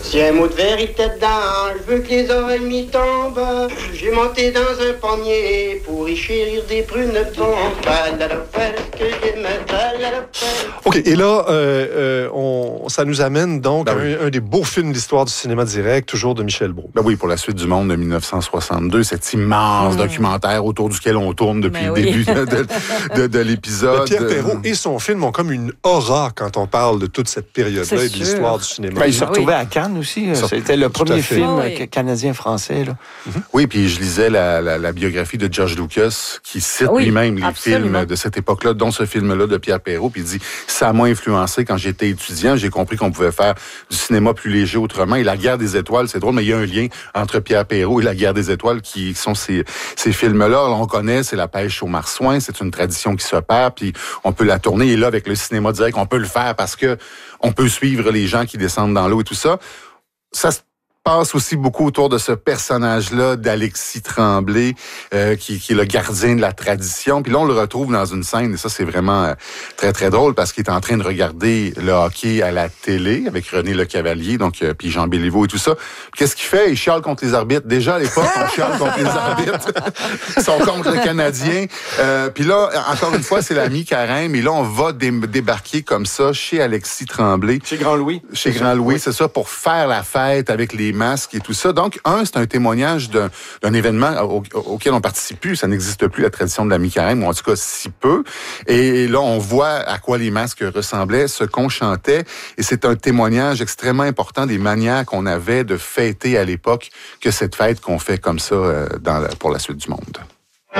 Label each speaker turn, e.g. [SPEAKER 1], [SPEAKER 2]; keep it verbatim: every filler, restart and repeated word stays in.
[SPEAKER 1] Si un mot de vérité dedans, je veux que les oreilles m'y tombent. J'ai monté dans un pommier pour y chérir des prunes tombes.
[SPEAKER 2] OK, et là, euh, euh, on, ça nous amène donc
[SPEAKER 3] ben
[SPEAKER 2] à
[SPEAKER 3] oui.
[SPEAKER 2] un, un des beaux films de l'histoire du cinéma direct, toujours de Michel Brault.
[SPEAKER 3] Ben oui, pour La Suite du monde de dix-neuf cent soixante-deux, cet immense mmh. documentaire autour duquel on tourne depuis ben le oui. début de, de, de, de l'épisode.
[SPEAKER 2] Pierre Perrault et son film ont comme une aura quand on parle de toute cette période-là et de l'histoire du cinéma.
[SPEAKER 4] Ben, il se retrouvait à Cannes aussi. Ça, C'était le premier film oh, oui. canadien-français. Là.
[SPEAKER 3] Mm-hmm. Oui, puis je lisais la, la, la biographie de George Lucas qui cite oui, lui-même les absolument. films de cette époque-là, dont ce film-là de Pierre Perrault, puis il dit « Ça m'a influencé quand j'étais étudiant. J'ai compris qu'on pouvait faire du cinéma plus léger autrement. » Et La Guerre des étoiles, c'est drôle, mais il y a un lien entre Pierre Perrault et La Guerre des étoiles qui sont ces, ces films-là. Alors, on connaît, c'est la pêche aux marsouins, c'est une tradition qui se perd, puis on peut la tourner. Et là, avec le cinéma direct, on peut le faire parce que on peut suivre les gens qui descendent dans l'eau et tout ça. Ça se passe aussi beaucoup autour de ce personnage-là d'Alexis Tremblay, euh, qui, qui est le gardien de la tradition. Puis là, on le retrouve dans une scène, et ça, c'est vraiment euh, très, très drôle, parce qu'il est en train de regarder le hockey à la télé avec René Lecavalier, donc euh, puis Jean Béliveau et tout ça. Puis qu'est-ce qu'il fait? Il chiale contre les arbitres. Déjà, à l'époque, on chiale contre les arbitres. Ils sont contre le Canadien. Euh, puis là, encore une fois, c'est la mi-carême, et là, on va dé- débarquer comme ça chez Alexis Tremblay.
[SPEAKER 4] Chez Grand-Louis.
[SPEAKER 3] Chez Grand-Louis, oui. C'est ça, pour faire la fête avec les masques et tout ça. Donc, un, c'est un témoignage d'un, d'un événement au, auquel on participe plus. Ça n'existe plus, la tradition de la mi-carême, ou en tout cas si peu. Et là, on voit à quoi les masques ressemblaient, ce qu'on chantait. Et c'est un témoignage extrêmement important des manières qu'on avait de fêter à l'époque que cette fête qu'on fait comme ça euh, dans la, pour la suite du monde.